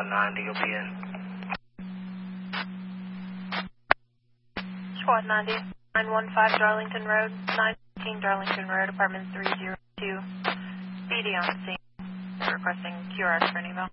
Squad 90, you'll be in. Squad 90, 915 Darlington Road, 915 Darlington Road, apartment 302. BD on scene. Requesting QRS for an email.